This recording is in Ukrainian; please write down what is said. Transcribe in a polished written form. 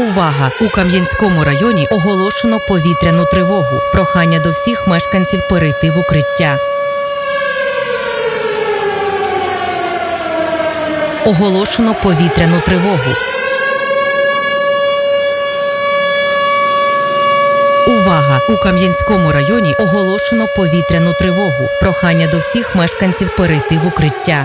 Увага! У Кам'янському районі оголошено повітряну тривогу. Прохання до всіх мешканців перейти в укриття. Оголошено повітряну тривогу. Увага! У Кам'янському районі оголошено повітряну тривогу. Прохання до всіх мешканців перейти в укриття.